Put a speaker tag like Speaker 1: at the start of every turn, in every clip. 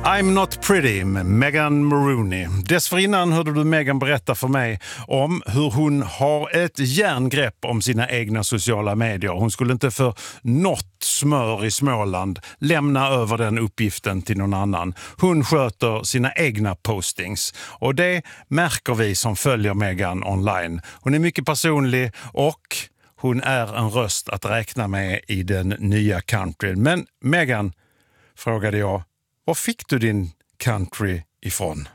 Speaker 1: I'm Not Pretty med Megan Moroney. Dessförinnan hörde du Megan berätta för mig om hur hon har ett järngrepp om sina egna sociala medier. Hon skulle inte för något smör i Småland lämna över den uppgiften till någon annan. Hon sköter sina egna postings och det märker vi som följer Megan online. Hon är mycket personlig och hon är en röst att räkna med i den nya countryn. Men Megan, frågade jag, var fick du din country ifrån?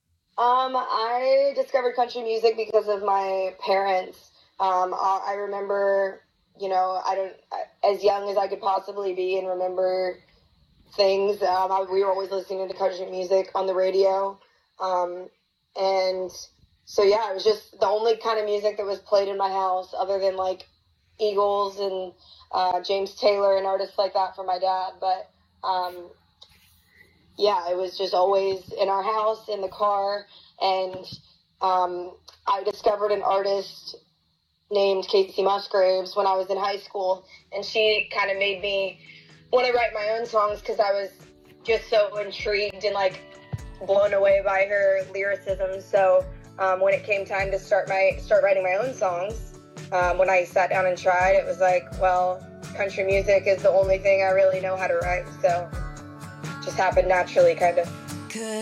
Speaker 2: I discovered country music because of my parents. I remember, as young as I could possibly be and remember things. We were always listening to country music on the radio. And so, yeah, it was just the only kind of music that was played in my house other than like Eagles and James Taylor and artists like that from my dad. But, yeah, it was just always in our house, in the car, and I discovered an artist named Casey Musgraves when I was in high school, and she kind of made me want to write my own songs because I was just so intrigued and, like, blown away by her lyricism. So when it came time to start writing my own songs, when I sat down and tried, it was like, well, country music is the only thing I really know how to write, so just happened naturally, kind of.